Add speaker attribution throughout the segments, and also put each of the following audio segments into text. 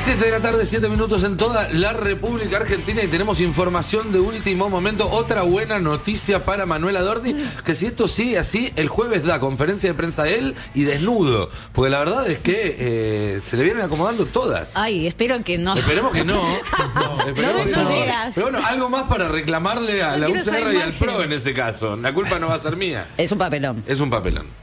Speaker 1: 7 de la tarde, 7 minutos en toda la República Argentina y tenemos información de último momento. Otra buena noticia para Manuel Adorni, que si esto sigue así, el jueves da conferencia de prensa a él y desnudo. Porque la verdad es que se le vienen acomodando todas.
Speaker 2: Ay, espero que no.
Speaker 1: Esperemos que no. Esperemos que no.
Speaker 2: digas.
Speaker 1: Pero bueno, algo más para reclamarle a la
Speaker 2: quiero esa
Speaker 1: UCR y al
Speaker 2: imagen.
Speaker 1: PRO en ese caso. La culpa no va a ser mía.
Speaker 2: Es un papelón.
Speaker 1: Es un papelón.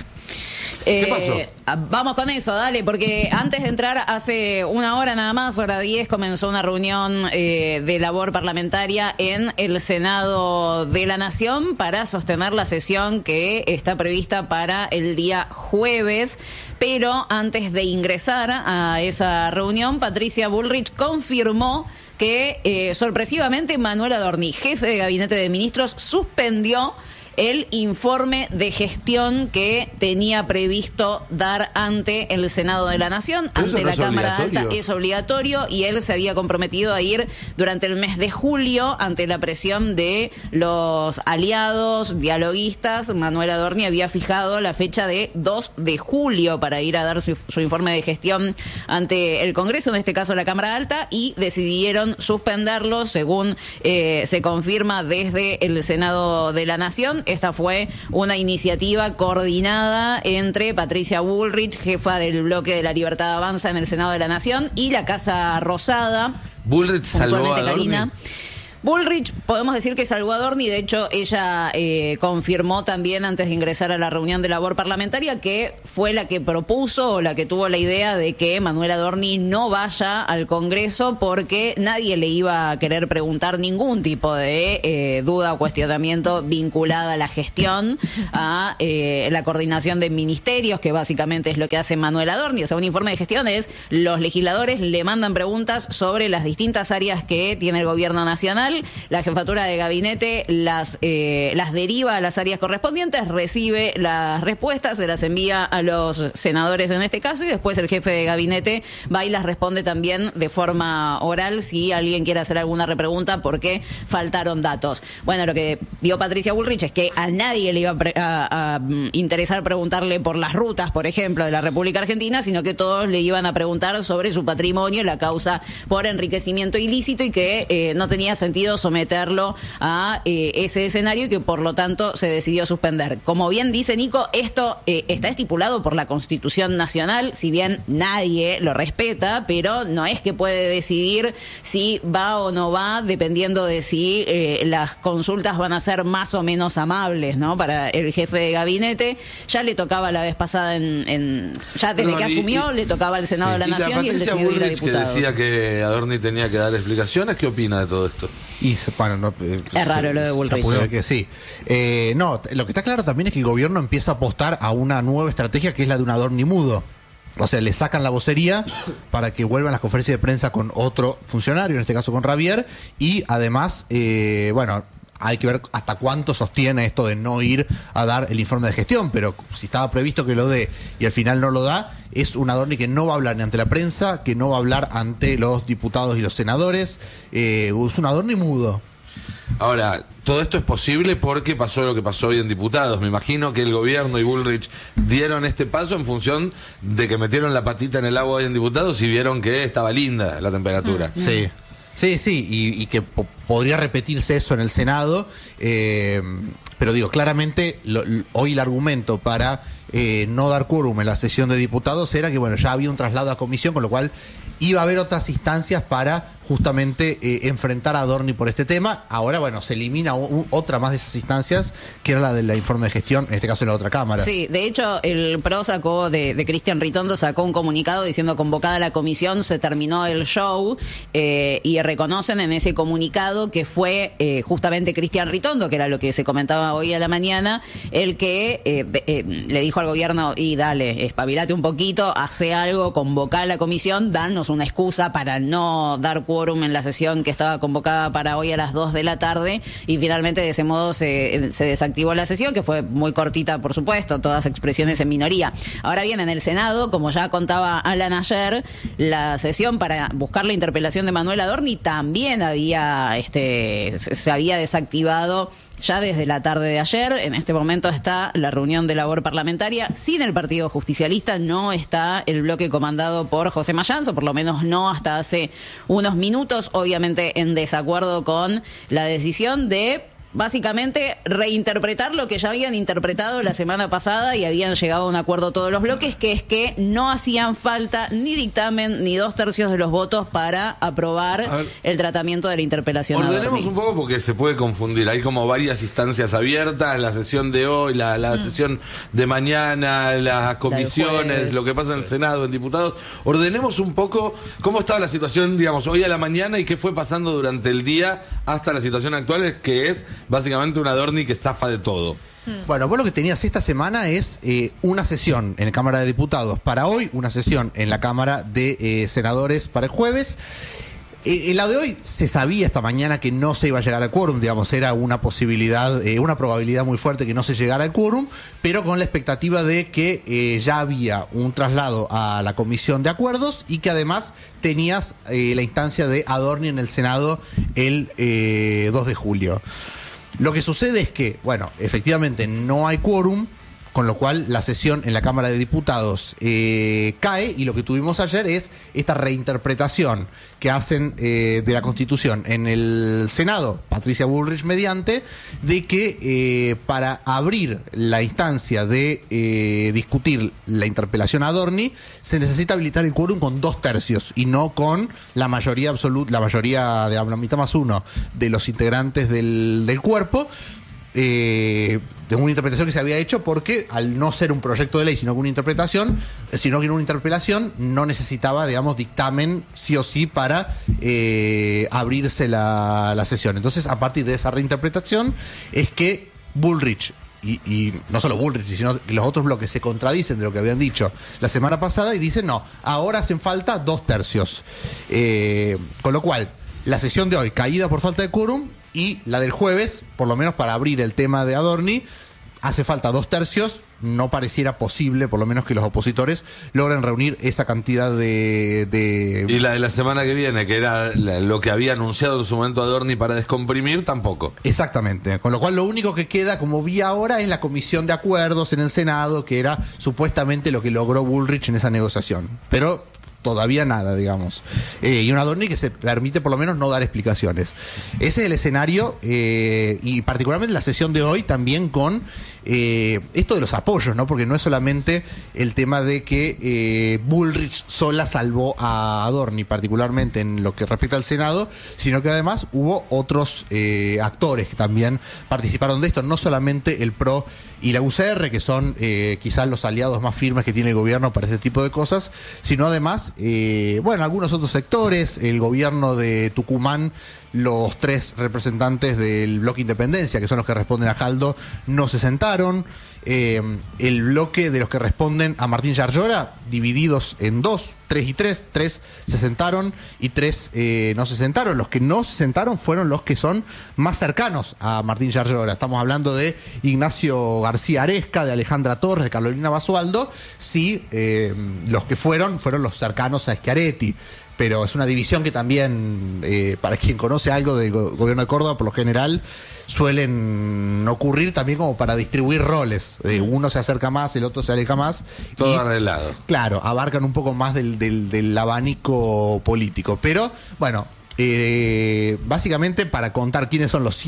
Speaker 1: ¿Qué pasó?
Speaker 2: Vamos con eso, dale, porque antes de entrar, hace una hora nada más, hora 10, comenzó una reunión de labor parlamentaria en el Senado de la Nación para sostener la sesión que está prevista para el día jueves. Pero antes de ingresar a esa reunión, Patricia Bullrich confirmó que sorpresivamente Manuel Adorni, jefe de gabinete de ministros, suspendió el informe de gestión que tenía previsto dar ante el Senado de la Nación,
Speaker 1: pero
Speaker 2: ante
Speaker 1: no
Speaker 2: la Cámara
Speaker 1: obligatorio.
Speaker 2: Alta. Es obligatorio y él se había comprometido a ir durante el mes de julio ante la presión de los aliados dialoguistas. Manuel Adorni había fijado la fecha de 2 de julio para ir a dar su informe de gestión ante el Congreso, en este caso la Cámara Alta, y decidieron suspenderlo según se confirma desde el Senado de la Nación. Esta fue una iniciativa coordinada entre Patricia Bullrich, jefa del bloque de la Libertad Avanza en el Senado de la Nación, y la Casa Rosada.
Speaker 1: Bullrich salvó a
Speaker 2: Puntualmente
Speaker 1: Adorni.
Speaker 2: Karina Bullrich, podemos decir que salvó a Adorni. De hecho, ella confirmó también antes de ingresar a la reunión de labor parlamentaria que fue la que propuso o la que tuvo la idea de que Manuel Adorni no vaya al Congreso porque nadie le iba a querer preguntar ningún tipo de duda o cuestionamiento vinculada a la gestión, a la coordinación de ministerios, que básicamente es lo que hace Manuel Adorni. O sea, un informe de gestión es los legisladores le mandan preguntas sobre las distintas áreas que tiene el gobierno nacional. La jefatura de gabinete las deriva a las áreas correspondientes, recibe las respuestas, se las envía a los senadores en este caso, y después el jefe de gabinete va y las responde también de forma oral si alguien quiere hacer alguna repregunta porque faltaron datos. Bueno, lo que vio Patricia Bullrich es que a nadie le iba a interesar preguntarle por las rutas, por ejemplo, de la República Argentina, sino que todos le iban a preguntar sobre su patrimonio, la causa por enriquecimiento ilícito, y que no tenía sentido someterlo a ese escenario y que por lo tanto se decidió suspender. Como bien dice Nico, esto está estipulado por la Constitución Nacional, si bien nadie lo respeta, pero no es que puede decidir si va o no va, dependiendo de si las consultas van a ser más o menos amables, ¿no? Para el jefe de gabinete ya le tocaba la vez pasada ya desde que asumió le tocaba al Senado de la Nación y él
Speaker 1: Patricia
Speaker 2: decidió ir a
Speaker 1: Bullrich, que
Speaker 2: diputados.
Speaker 1: decía que Adorni tenía que dar explicaciones, ¿qué opina de todo esto?
Speaker 3: Y bueno, no,
Speaker 2: Es raro lo de Bullrich.
Speaker 3: se puede ver que sí. No, lo que está claro también es que el gobierno empieza a apostar a una nueva estrategia que es la de un Adorni mudo. O sea, le sacan la vocería para que vuelvan las conferencias de prensa con otro funcionario, en este caso con Javier, y además, bueno, hay que ver hasta cuánto sostiene esto de no ir a dar el informe de gestión, pero si estaba previsto que lo dé y al final no lo da, es un Adorni que no va a hablar ni ante la prensa, que no va a hablar ante los diputados y los senadores, es un Adorni mudo.
Speaker 1: Ahora, todo esto es posible porque pasó lo que pasó hoy en diputados. Me imagino que el gobierno y Bullrich dieron este paso en función de que metieron la patita en el agua hoy en diputados y vieron que estaba linda la temperatura.
Speaker 3: Sí. Sí, y que podría repetirse eso en el Senado, pero digo, claramente hoy el argumento para no dar quórum en la sesión de diputados era que, bueno, ya había un traslado a comisión, con lo cual iba a haber otras instancias para justamente enfrentar a Adorni por este tema. Ahora, bueno, se elimina otra más de esas instancias, que era la del informe de gestión, en este caso en la otra Cámara.
Speaker 2: Sí, de hecho, el PRO sacó, de Cristian Ritondo, sacó un comunicado diciendo: convocada la comisión, se terminó el show, y reconocen en ese comunicado que fue justamente Cristian Ritondo, que era lo que se comentaba hoy a la mañana, el que le dijo al gobierno: y dale, espabilate un poquito, hace algo, convocá la comisión, danos una excusa para no dar quórum en la sesión que estaba convocada para hoy a las 2 de la tarde, y finalmente de ese modo se desactivó la sesión, que fue muy cortita, por supuesto, todas expresiones en minoría. Ahora bien, en el Senado, como ya contaba Alan ayer, la sesión para buscar la interpelación de Manuel Adorni también se había desactivado ya desde la tarde de ayer. En este momento está la reunión de labor parlamentaria sin el Partido Justicialista. No está el bloque comandado por José Mayans, o por lo menos no hasta hace unos minutos, obviamente en desacuerdo con la decisión de básicamente reinterpretar lo que ya habían interpretado la semana pasada y habían llegado a un acuerdo todos los bloques, que es que no hacían falta ni dictamen ni 2/3 de los votos para aprobar el tratamiento de la interpelación.
Speaker 1: Ordenemos un poco porque se puede confundir. Hay como varias instancias abiertas, la sesión de hoy, la sesión de mañana, las comisiones, lo que pasa en el Senado, en diputados. Ordenemos un poco cómo estaba la situación, digamos, hoy a la mañana y qué fue pasando durante el día hasta la situación actual, que es básicamente una Adorni que zafa de todo.
Speaker 3: Bueno, vos lo que tenías esta semana es una sesión en la Cámara de Diputados para hoy, una sesión en la Cámara de Senadores para el jueves. En la de hoy se sabía esta mañana que no se iba a llegar al quórum, digamos, era una posibilidad, una probabilidad muy fuerte que no se llegara al quórum, pero con la expectativa de que ya había un traslado a la Comisión de Acuerdos y que además tenías la instancia de Adorni en el Senado el 2 de julio. Lo que sucede es que, bueno, efectivamente no hay quórum, con lo cual la sesión en la Cámara de Diputados cae, y lo que tuvimos ayer es esta reinterpretación que hacen de la Constitución en el Senado, Patricia Bullrich mediante, de que para abrir la instancia de discutir la interpelación a Adorni se necesita habilitar el quórum con 2/3 y no con la mayoría absoluta, la mayoría de la mitad más uno de los integrantes del cuerpo. De una interpretación que se había hecho porque al no ser un proyecto de ley sino que una interpretación, sino que una interpelación no necesitaba, digamos, dictamen sí o sí para abrirse la sesión. Entonces, a partir de esa reinterpretación es que Bullrich y no solo Bullrich, sino que los otros bloques se contradicen de lo que habían dicho la semana pasada y dicen no, ahora hacen falta 2/3. Con lo cual, la sesión de hoy caída por falta de quórum, y la del jueves, por lo menos para abrir el tema de Adorni, hace falta 2/3. No pareciera posible, por lo menos, que los opositores logren reunir esa cantidad de...
Speaker 1: Y la de la semana que viene, que era lo que había anunciado en su momento Adorni para descomprimir, tampoco.
Speaker 3: Exactamente. Con lo cual, lo único que queda, como vi ahora, es la Comisión de Acuerdos en el Senado, que era supuestamente lo que logró Bullrich en esa negociación. Pero todavía nada, digamos. Y un Adorni que se permite por lo menos no dar explicaciones. Ese es el escenario, y particularmente la sesión de hoy también con esto de los apoyos, ¿no? Porque no es solamente el tema de que Bullrich sola salvó a Adorni, particularmente en lo que respecta al Senado, sino que además hubo otros actores que también participaron de esto, no solamente el PRO y la UCR, que son quizás los aliados más firmes que tiene el gobierno para este tipo de cosas, sino además, bueno, algunos otros sectores, el gobierno de Tucumán, los 3 representantes del bloque Independencia, que son los que responden a Jaldo, no se sentaron. El bloque de los que responden a Martín Yarlora, divididos en 2, 3 y 3, 3 se sentaron y 3 no se sentaron. Los que no se sentaron fueron los que son más cercanos a Martín Yarlora. Estamos hablando de Ignacio García Aresca, de Alejandra Torres, de Carolina Basualdo. Sí, los que fueron los cercanos a Schiaretti. Pero es una división que también, para quien conoce algo del gobierno de Córdoba, por lo general suelen ocurrir también como para distribuir roles. Uno se acerca más, el otro se aleja más.
Speaker 1: Todo arreglado.
Speaker 3: Claro, abarcan un poco más del abanico político. Pero, bueno, básicamente para contar quiénes son los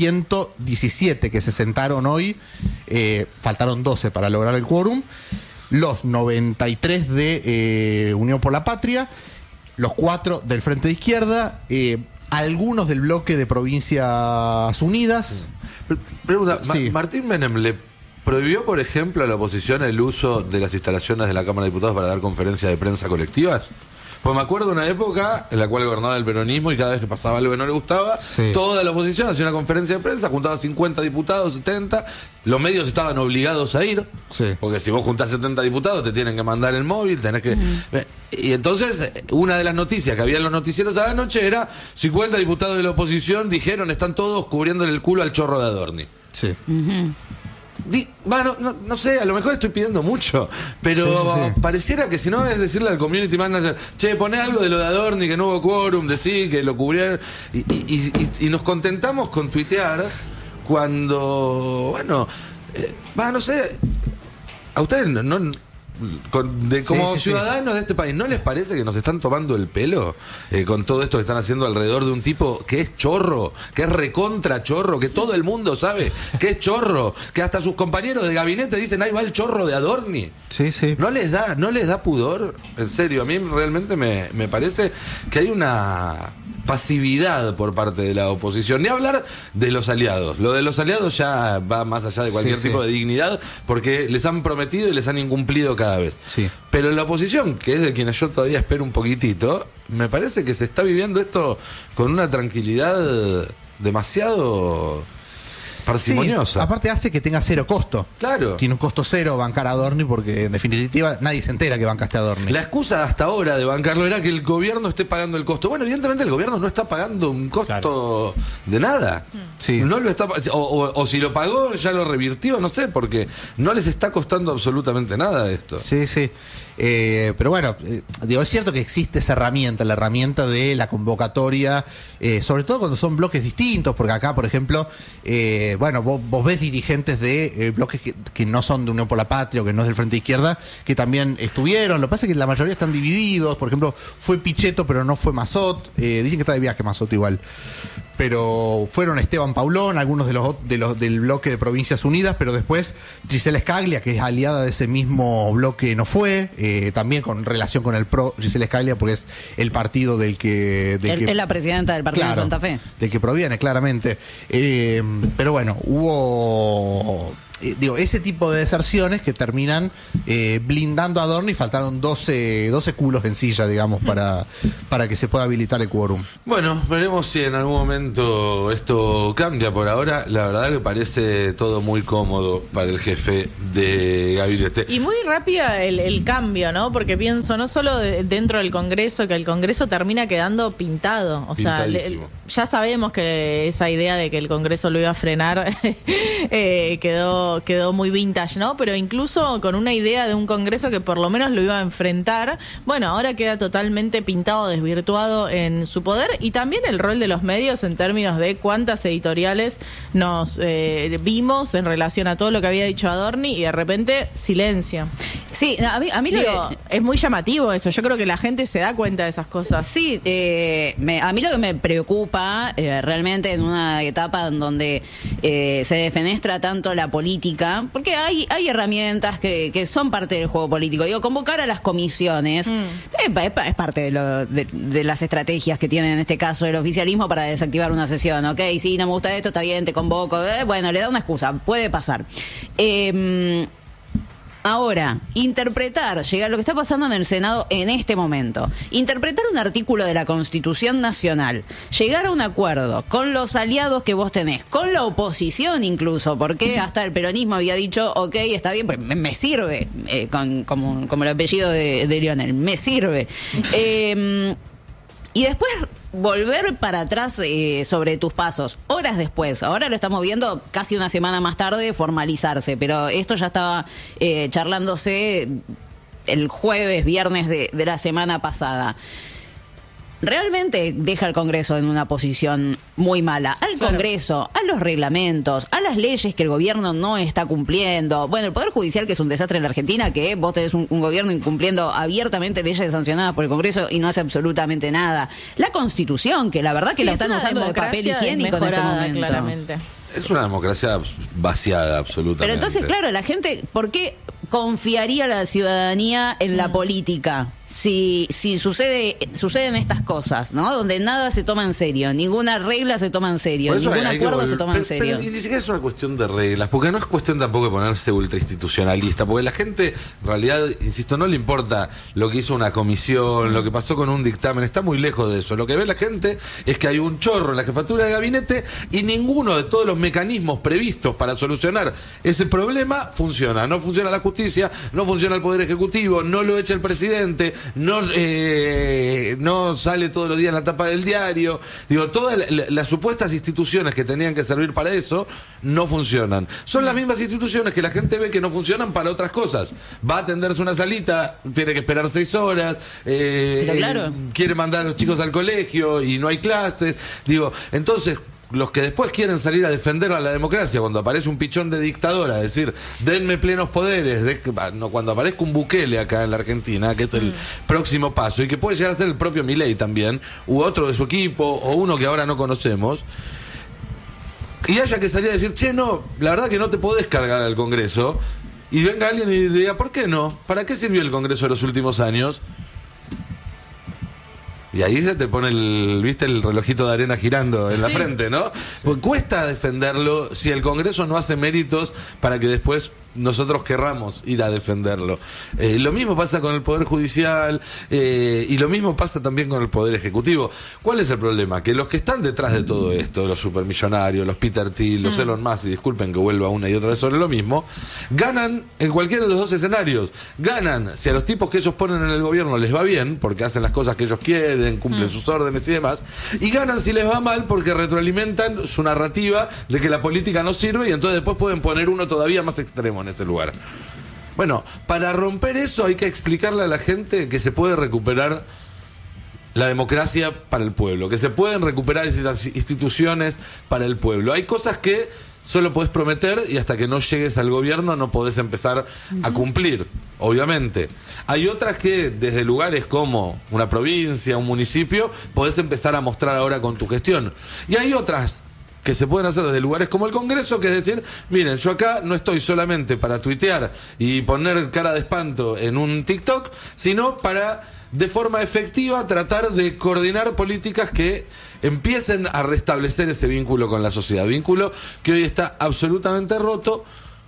Speaker 3: 117 que se sentaron hoy, faltaron 12 para lograr el quórum, los 93 de Unión por la Patria, los 4 del Frente de Izquierda, algunos del bloque de Provincias Unidas.
Speaker 1: Pregunta,
Speaker 3: Sí.
Speaker 1: ¿Martín Menem le prohibió, por ejemplo, a la oposición el uso de las instalaciones de la Cámara de Diputados para dar conferencias de prensa colectivas? Pues me acuerdo de una época en la cual gobernaba el peronismo y cada vez que pasaba algo que no le gustaba,
Speaker 3: Sí.
Speaker 1: toda la oposición hacía una conferencia de prensa, juntaba 50 diputados, 70, los medios estaban obligados a ir,
Speaker 3: Sí.
Speaker 1: porque si vos juntás 70 diputados te tienen que mandar el móvil, tenés que... Y entonces, una de las noticias que había en los noticieros a la noche era 50 diputados de la oposición dijeron están todos cubriéndole el culo al chorro de Adorni.
Speaker 3: Sí.
Speaker 1: No sé, a lo mejor estoy pidiendo mucho, pero
Speaker 3: Sí.
Speaker 1: pareciera que si no es decirle al community manager, che, poné algo de lo de Adorni, que no hubo quórum, decí que lo cubrieron, y nos contentamos con tuitear cuando, bueno, no sé, a ustedes como ciudadanos de este país, ¿no les parece que nos están tomando el pelo con todo esto que están haciendo alrededor de un tipo que es chorro, que es recontra chorro, que todo el mundo sabe que es chorro, que hasta sus compañeros de gabinete dicen, ahí va el chorro de Adorni?
Speaker 3: Sí, sí.
Speaker 1: ¿No les da pudor? En serio, a mí realmente me parece que hay una pasividad por parte de la oposición. Ni hablar de los aliados. Lo de los aliados ya va más allá de cualquier tipo de dignidad, porque les han prometido y les han incumplido cada vez.
Speaker 3: Sí.
Speaker 1: Pero en la oposición, que es de quienes yo todavía espero un poquitito, me parece que se está viviendo esto con una tranquilidad demasiado parsimoniosa.
Speaker 3: Sí, aparte hace que tenga cero costo.
Speaker 1: Claro.
Speaker 3: Tiene un costo cero bancar a Adorni, porque en definitiva nadie se entera que bancaste a Adorni.
Speaker 1: La excusa hasta ahora de bancarlo era que el gobierno esté pagando el costo. Bueno, evidentemente el gobierno no está pagando un costo de nada.
Speaker 3: Sí.
Speaker 1: No lo está, o si lo pagó ya lo revirtió, no sé, porque no les está costando absolutamente nada esto.
Speaker 3: Sí, sí. Pero bueno, digo, es cierto que existe esa herramienta, la herramienta de la convocatoria, sobre todo cuando son bloques distintos, porque acá, por ejemplo, bueno, vos ves dirigentes de bloques que no son de Unión por la Patria o que no es del Frente Izquierda, que también estuvieron. Lo que pasa es que la mayoría están divididos. Por ejemplo, fue Pichetto, pero no fue Massot. Dicen que está de viaje Massot igual. Pero fueron Esteban Paulón, algunos del bloque de Provincias Unidas, pero después Gisela Scaglia, que es aliada de ese mismo bloque, no fue, también con relación con el PRO, Gisela Scaglia, porque es el partido del que...
Speaker 2: Es la presidenta del partido de Santa Fe.
Speaker 3: Del que proviene, claramente. Pero bueno, hubo... ese tipo de deserciones que terminan blindando a Adorni. Faltaron 12 culos en silla, digamos, para que se pueda habilitar el quórum.
Speaker 1: Bueno, veremos si en algún momento esto cambia. Por ahora, la verdad que parece todo muy cómodo para el jefe de gabinete.
Speaker 4: Y muy rápida el cambio, ¿no? Porque pienso, no solo dentro del Congreso, que el Congreso termina quedando pintado. O sea, ya sabemos que esa idea de que el Congreso lo iba a frenar quedó muy vintage, ¿no? Pero incluso con una idea de un Congreso que por lo menos lo iba a enfrentar, bueno, ahora queda totalmente pintado, desvirtuado en su poder. Y también el rol de los medios en términos de cuántas editoriales nos vimos en relación a todo lo que había dicho Adorni, y de repente silencio.
Speaker 2: Sí, a mí
Speaker 4: es muy llamativo eso. Yo creo que la gente se da cuenta de esas cosas.
Speaker 2: Sí, a mí lo que me preocupa realmente en una etapa en donde se defenestra tanto la política, porque hay herramientas que son parte del juego político. Digo, convocar a las comisiones es parte de las estrategias que tiene en este caso el oficialismo para desactivar una sesión. Ok, sí, no me gusta esto, está bien, te convoco. Bueno, le da una excusa, puede pasar. Ahora, llegar lo que está pasando en el Senado en este momento, interpretar un artículo de la Constitución Nacional, llegar a un acuerdo con los aliados que vos tenés, con la oposición incluso, porque hasta el peronismo había dicho, ok, está bien, pero me sirve, como el apellido de Lionel, me sirve. Y después volver para atrás sobre tus pasos, horas después. Ahora lo estamos viendo casi una semana más tarde formalizarse, pero esto ya estaba charlándose el jueves, viernes de la semana pasada. Realmente deja al Congreso en una posición muy mala. Al Congreso, a los reglamentos, a las leyes que el gobierno no está cumpliendo. Bueno, el Poder Judicial, que es un desastre en la Argentina, que vos tenés un gobierno incumpliendo abiertamente leyes sancionadas por el Congreso y no hace absolutamente nada. La Constitución, que la verdad que la están usando de papel higiénico en este momento.
Speaker 4: Claramente.
Speaker 1: Es una democracia vaciada, absolutamente.
Speaker 2: Pero entonces, claro, la gente, ¿por qué confiaría la ciudadanía en la política? Si suceden estas cosas, ¿no? Donde nada se toma en serio, ninguna regla se toma en serio, ningún acuerdo se toma en serio.
Speaker 1: Pero ni siquiera es una cuestión de reglas, porque no es cuestión tampoco de ponerse ultrainstitucionalista, porque la gente, en realidad, insisto, no le importa lo que hizo una comisión, lo que pasó con un dictamen, está muy lejos de eso. Lo que ve la gente es que hay un chorro en la jefatura de gabinete y ninguno de todos los mecanismos previstos para solucionar ese problema funciona. No funciona la justicia, no funciona el Poder Ejecutivo, no lo echa el presidente, no sale todos los días en la tapa del diario. Digo, todas las supuestas instituciones que tenían que servir para eso no funcionan. Son las mismas instituciones que la gente ve que no funcionan para otras cosas. Va a atenderse una salita, tiene que esperar 6 horas,
Speaker 2: claro,
Speaker 1: quiere mandar a los chicos al colegio y no hay clases. Digo, entonces, los que después quieren salir a defender a la democracia cuando aparece un pichón de dictadora, decir, denme plenos poderes, cuando aparezca un Bukele acá en la Argentina, que es el próximo paso, y que puede llegar a ser el propio Milei también, u otro de su equipo, o uno que ahora no conocemos, y haya que salir a decir, che, no, la verdad que no te podés cargar al Congreso, y venga alguien y diga, ¿por qué no? ¿Para qué sirvió el Congreso de los últimos años? Y ahí se te pone el relojito de arena girando en la frente, ¿no? Porque cuesta defenderlo si el Congreso no hace méritos para que después nosotros querramos ir a defenderlo. Lo mismo pasa con el Poder Judicial y lo mismo pasa también con el Poder Ejecutivo. ¿Cuál es el problema? Que los que están detrás de todo esto, los supermillonarios, los Peter Thiel, los Elon Musk, y disculpen que vuelva una y otra vez sobre lo mismo, ganan en cualquiera de los dos escenarios. Ganan si a los tipos que ellos ponen en el gobierno les va bien, porque hacen las cosas que ellos quieren, cumplen sus órdenes y demás, y ganan si les va mal porque retroalimentan su narrativa de que la política no sirve y entonces después pueden poner uno todavía más extremo en ese lugar. Bueno, para romper eso hay que explicarle a la gente que se puede recuperar la democracia para el pueblo, que se pueden recuperar instituciones para el pueblo. Hay cosas que solo podés prometer y hasta que no llegues al gobierno no podés empezar a cumplir, obviamente. Hay otras que desde lugares como una provincia, un municipio, podés empezar a mostrar ahora con tu gestión. Y hay otras que se pueden hacer desde lugares como el Congreso, que es decir, miren, yo acá no estoy solamente para tuitear y poner cara de espanto en un TikTok, sino para, de forma efectiva, tratar de coordinar políticas que empiecen a restablecer ese vínculo con la sociedad, vínculo que hoy está absolutamente roto,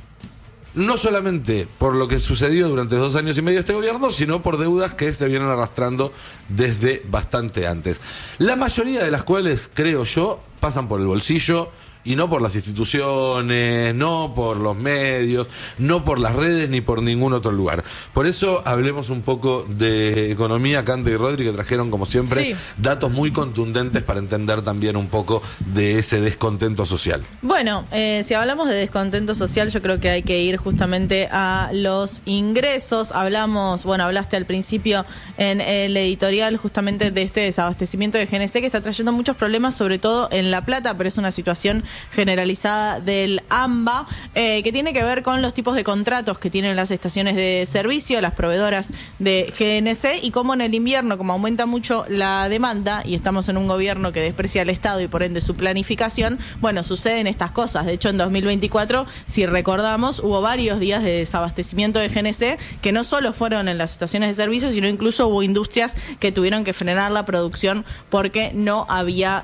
Speaker 1: no solamente por lo que sucedió durante 2 años y medio de este gobierno, sino por deudas que se vienen arrastrando desde bastante antes. La mayoría de las cuales, creo yo, pasan por el bolsillo y no por las instituciones, no por los medios, no por las redes ni por ningún otro lugar. Por eso hablemos un poco de economía. Cande y Rodri, que trajeron como siempre datos muy contundentes para entender también un poco de ese descontento social.
Speaker 4: Bueno, si hablamos de descontento social, yo creo que hay que ir justamente a los ingresos. Hablaste al principio en el editorial justamente de este desabastecimiento de GNC que está trayendo muchos problemas, sobre todo en La Plata, pero es una situación generalizada del AMBA, que tiene que ver con los tipos de contratos que tienen las estaciones de servicio, las proveedoras de GNC, y cómo en el invierno, como aumenta mucho la demanda y estamos en un gobierno que desprecia al Estado y por ende su planificación, bueno, suceden estas cosas. De hecho, en 2024, si recordamos, hubo varios días de desabastecimiento de GNC que no solo fueron en las estaciones de servicio, sino incluso hubo industrias que tuvieron que frenar la producción porque no había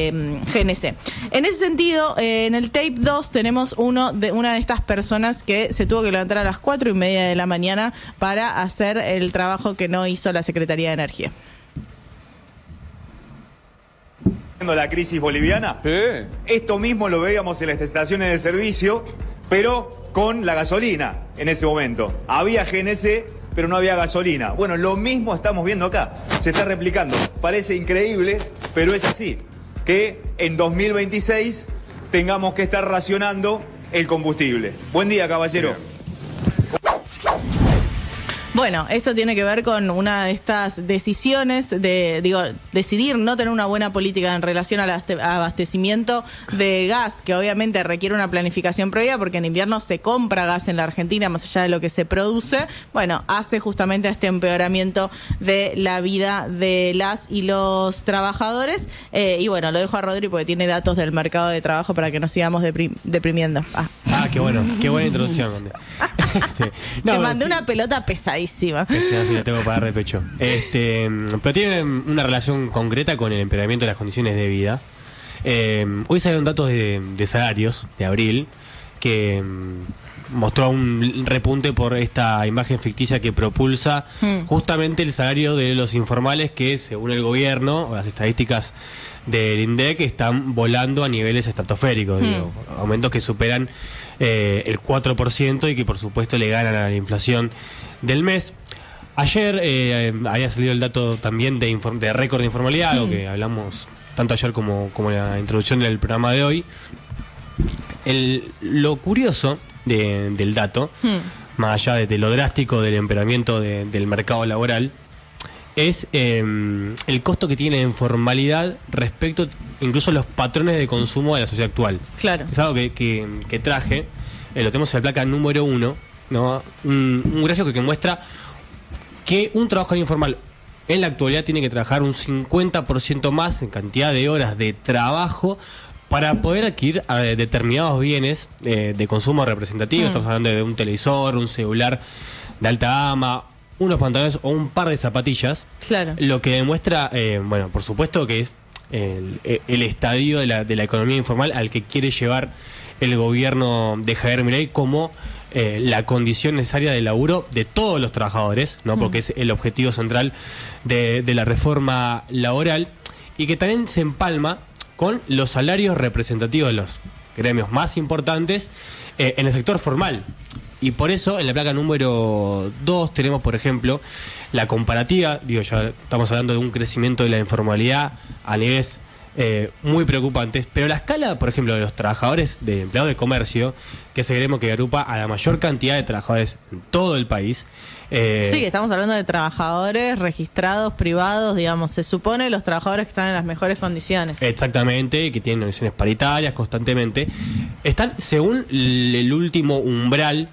Speaker 4: GNC. En ese sentido, en el tape 2 tenemos una de estas personas que se tuvo que levantar a las 4:30 de la mañana para hacer el trabajo que no hizo la Secretaría de Energía.
Speaker 5: La crisis boliviana, esto mismo lo veíamos en las estaciones de servicio, pero con la gasolina en ese momento. Había GNC, pero no había gasolina. Bueno, lo mismo estamos viendo acá, se está replicando. Parece increíble, pero es así, que en 2026 tengamos que estar racionando el combustible. Buen día, caballero.
Speaker 4: Bueno, esto tiene que ver con una de estas decisiones de, decidir no tener una buena política en relación al abastecimiento de gas, que obviamente requiere una planificación previa, porque en invierno se compra gas en la Argentina más allá de lo que se produce. Bueno, hace justamente este empeoramiento de la vida de las y los trabajadores. Y bueno, lo dejo a Rodri porque tiene datos del mercado de trabajo para que nos sigamos deprimiendo.
Speaker 6: Qué bueno, qué buena introducción.
Speaker 4: Te mandé una pelota pesadísima.
Speaker 6: Sí, la tengo para dar de pecho. Pero tiene una relación concreta con el empeoramiento de las condiciones de vida. Hoy salieron datos de salarios de abril que mostró un repunte por esta imagen ficticia que propulsa justamente el salario de los informales, que según el gobierno, las estadísticas del INDEC, están volando a niveles estratosféricos, aumentos que superan el 4% y que por supuesto le ganan a la inflación del mes. Ayer había salido el dato también de récord de informalidad, algo que hablamos tanto ayer como en la introducción del programa de hoy. Lo curioso del dato, más allá de lo drástico del empeoramiento del mercado laboral, es el costo que tiene la informalidad respecto incluso los patrones de consumo de la sociedad actual.
Speaker 4: Claro.
Speaker 6: Es algo que traje, lo tenemos en la placa número 1, ¿no? Un gráfico que muestra que un trabajador informal en la actualidad tiene que trabajar un 50% más en cantidad de horas de trabajo para poder adquirir determinados bienes de consumo representativo. Estamos hablando de un televisor, un celular de alta gama, unos pantalones o un par de zapatillas.
Speaker 4: Claro.
Speaker 6: Lo que demuestra, bueno, por supuesto que es el estadio de la economía informal al que quiere llevar el gobierno de Javier Milei como la condición necesaria de laburo de todos los trabajadores, ¿no? Porque es el objetivo central de la reforma laboral, y que también se empalma con los salarios representativos de los gremios más importantes en el sector formal. Y por eso en la placa número 2 tenemos, por ejemplo, la comparativa. Digo, ya estamos hablando de un crecimiento de la informalidad a niveles muy preocupantes, pero la escala, por ejemplo, de los trabajadores, de empleados de comercio, que es el gremio que agrupa a la mayor cantidad de trabajadores en todo el país.
Speaker 4: Sí, que estamos hablando de trabajadores registrados, privados, digamos, se supone los trabajadores que están en las mejores condiciones.
Speaker 6: Exactamente, que tienen condiciones paritarias constantemente. Están, según el último umbral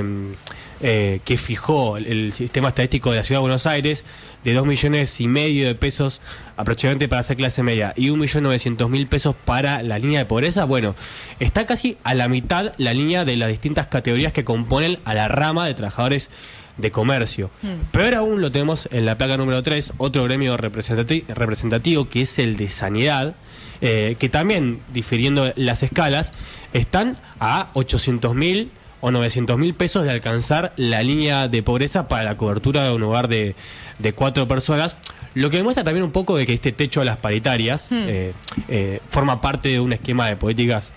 Speaker 6: que fijó el sistema estadístico de la Ciudad de Buenos Aires, de 2,5 millones de pesos aproximadamente para ser clase media y 1.900.000 pesos para la línea de pobreza. Bueno, está casi a la mitad la línea de las distintas categorías que componen a la rama de trabajadores de comercio. Peor aún lo tenemos en la placa número 3, otro gremio representativo que es el de sanidad, que también, difiriendo las escalas, están a 800.000 o 900.000 pesos de alcanzar la línea de pobreza para la cobertura de un hogar de 4 personas, lo que demuestra también un poco de que este techo a las paritarias forma parte de un esquema de políticas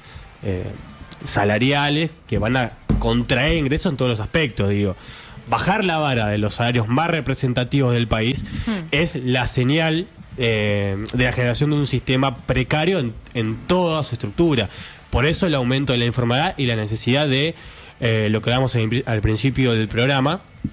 Speaker 6: salariales que van a contraer ingresos en todos los aspectos. Digo, bajar la vara de los salarios más representativos del país es la señal de la generación de un sistema precario en toda su estructura. Por eso el aumento de la informalidad y la necesidad de lo que hablamos al principio del programa,